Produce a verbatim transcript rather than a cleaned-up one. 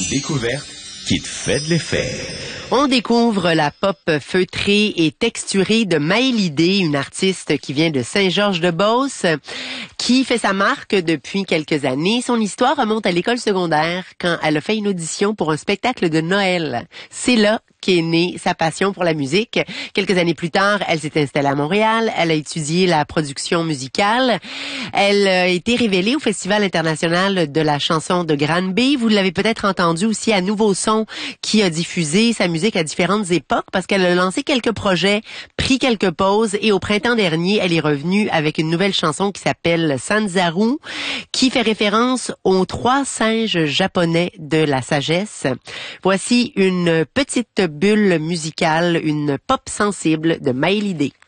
découverte qui te fait de l'effet. On découvre la pop feutrée et texturée de Maëlydé, une artiste qui vient de Saint-Georges-de-Beauce, qui fait sa marque depuis quelques années. Son histoire remonte à l'école secondaire quand elle a fait une audition pour un spectacle de Noël. C'est là qu'est née sa passion pour la musique. Quelques années plus tard, elle s'est installée à Montréal. Elle a étudié la production musicale. Elle a été révélée au Festival international de la chanson de Granby. Vous l'avez peut-être entendu aussi à Nouveau Son, qui a diffusé sa musique à différentes époques parce qu'elle a lancé quelques projets, pris quelques pauses et au printemps dernier, elle est revenue avec une nouvelle chanson qui s'appelle Sanzaru, qui fait référence aux trois singes japonais de la sagesse. Voici une petite bulle musicale, une pop sensible de Maëlydé.